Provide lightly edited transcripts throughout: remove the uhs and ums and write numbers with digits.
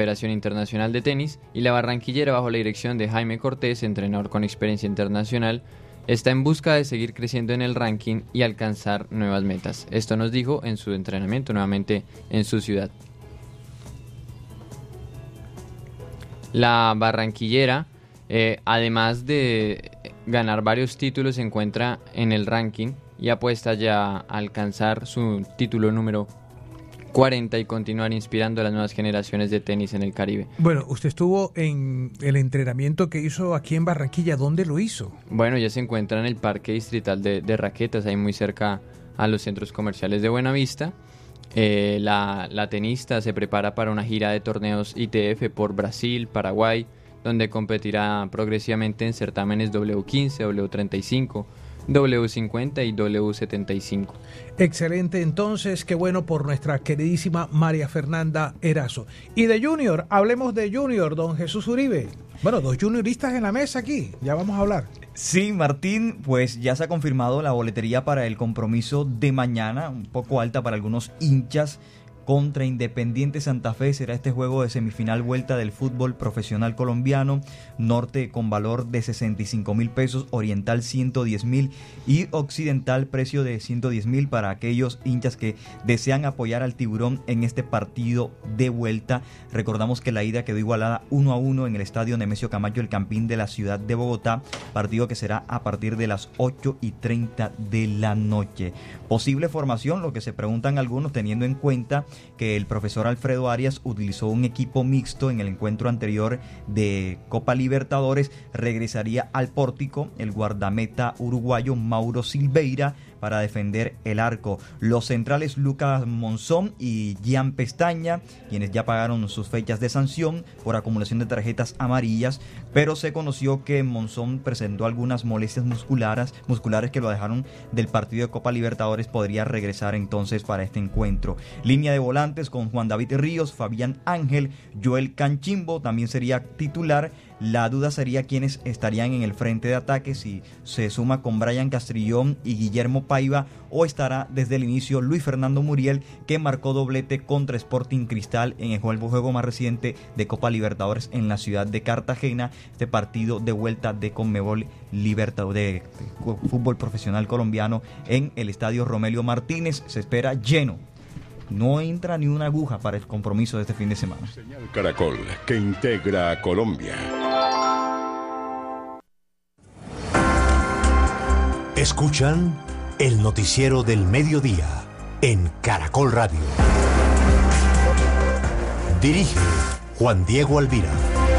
Federación Internacional de Tenis, y la Barranquillera, bajo la dirección de Jaime Cortés, entrenador con experiencia internacional, está en busca de seguir creciendo en el ranking y alcanzar nuevas metas. Esto nos dijo en su entrenamiento nuevamente en su ciudad. La Barranquillera, además de ganar varios títulos, se encuentra en el ranking y apuesta ya a alcanzar su título número 40 y continuar inspirando a las nuevas generaciones de tenis en el Caribe. Bueno, usted estuvo en el entrenamiento que hizo aquí en Barranquilla. ¿Dónde lo hizo? Bueno, ya se encuentra en el Parque Distrital de Raquetas, ahí muy cerca a los centros comerciales de Buenavista. La tenista se prepara para una gira de torneos ITF por Brasil, Paraguay, donde competirá progresivamente en certámenes W15, W35, W50 y W75. Excelente, entonces, qué bueno por nuestra queridísima María Fernanda Erazo. Y de Junior, hablemos de Junior, don Jesús Uribe. Bueno, dos junioristas en la mesa aquí, ya vamos a hablar. Sí, Martín, pues ya se ha confirmado la boletería para el compromiso de mañana, un poco alta para algunos hinchas. Contra Independiente Santa Fe será este juego de semifinal vuelta del fútbol profesional colombiano. Norte con valor de 65,000 pesos, Oriental 110,000 y Occidental precio de 110,000 para aquellos hinchas que desean apoyar al Tiburón en este partido de vuelta. Recordamos que la ida quedó igualada 1-1 en el estadio Nemesio Camacho, el Campín de la ciudad de Bogotá, partido que será a partir de las 8:30 de la noche. Posible formación, lo que se preguntan algunos, teniendo en cuenta que el profesor Alfredo Arias utilizó un equipo mixto en el encuentro anterior de Copa Libertadores. Regresaría al pórtico el guardameta uruguayo Mauro Silveira para defender el arco. Los centrales Lucas Monzón y Gian Pestaña, quienes ya pagaron sus fechas de sanción por acumulación de tarjetas amarillas, pero se conoció que Monzón presentó algunas molestias musculares que lo dejaron del partido de Copa Libertadores. Podría regresar entonces para este encuentro. Línea de volantes con Juan David Ríos, Fabián Ángel, Joel Canchimbo también sería titular. La duda sería quiénes estarían en el frente de ataque, si se suma con Brian Castrillón y Guillermo Paiva, o estará desde el inicio Luis Fernando Muriel, que marcó doblete contra Sporting Cristal en el juego más reciente de Copa Libertadores en la ciudad de Cartagena. Este partido de vuelta de Conmebol Libertadores de fútbol profesional colombiano en el estadio Romelio Martínez se espera lleno. No entra ni una aguja para el compromiso de este fin de semana. Señal Caracol, que integra a Colombia. Escuchan el noticiero del mediodía en Caracol Radio. Dirige Juan Diego Alvira.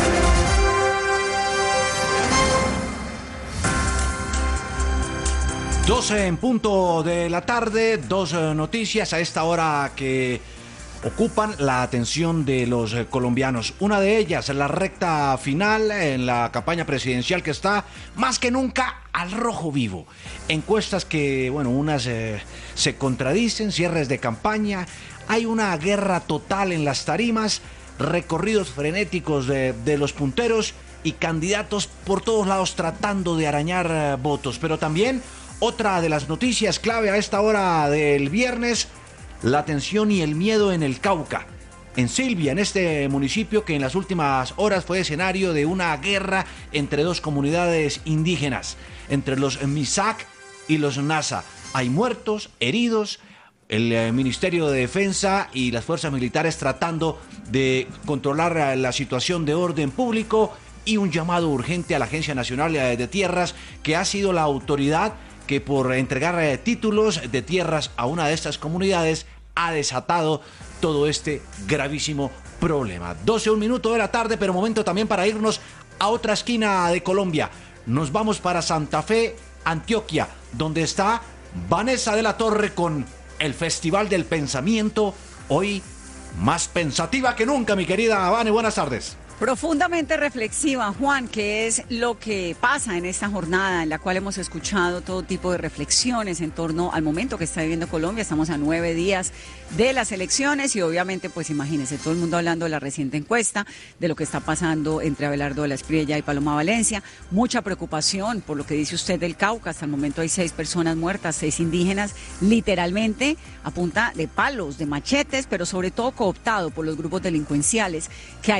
12 en punto de la tarde, dos noticias a esta hora que ocupan la atención de los colombianos. Una de ellas, la recta final en la campaña presidencial que está más que nunca al rojo vivo. Encuestas que, bueno, unas se contradicen, cierres de campaña, hay una guerra total en las tarimas, recorridos frenéticos de los punteros y candidatos por todos lados tratando de arañar votos, pero también otra de las noticias clave a esta hora del viernes, la tensión y el miedo en el Cauca. En Silvia, en este municipio que en las últimas horas fue escenario de una guerra entre dos comunidades indígenas, entre los Misak y los Nasa. Hay muertos, heridos, el Ministerio de Defensa y las fuerzas militares tratando de controlar la situación de orden público y un llamado urgente a la Agencia Nacional de Tierras, que ha sido la autoridad que por entregar títulos de tierras a una de estas comunidades ha desatado todo este gravísimo problema. 12:01 de la tarde, pero momento también para irnos a otra esquina de Colombia. Nos vamos para Santa Fe, Antioquia, donde está Vanessa de la Torre con el Festival del Pensamiento, hoy más pensativa que nunca, mi querida Vane, buenas tardes. Profundamente reflexiva, Juan, ¿qué es lo que pasa en esta jornada en la cual hemos escuchado todo tipo de reflexiones en torno al momento que está viviendo Colombia? Estamos a 9 días de las elecciones y obviamente, pues imagínense, todo el mundo hablando de la reciente encuesta, de lo que está pasando entre Abelardo de la Espriella y Paloma Valencia, mucha preocupación por lo que dice usted del Cauca. Hasta el momento hay 6 personas muertas, 6 indígenas, literalmente a punta de palos, de machetes, pero sobre todo cooptado por los grupos delincuenciales que hay